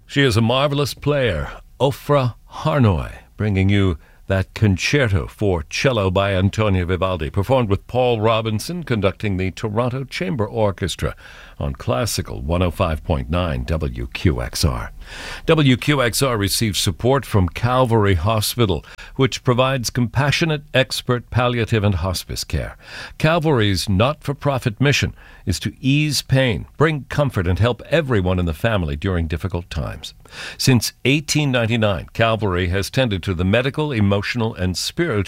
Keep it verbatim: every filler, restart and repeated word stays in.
She is a marvelous player, Ofra Harnoy, bringing you that concerto for cello by Antonio Vivaldi, performed with Paul Robinson conducting the Toronto Chamber Orchestra on Classical one oh five point nine W Q X R. W Q X R receives support from Calvary Hospital, which provides compassionate, expert palliative and hospice care. Calvary's not-for-profit mission is to ease pain, bring comfort, and help everyone in the family during difficult times. Since eighteen ninety-nine, Calvary has tended to the medical, emotional, and spiritual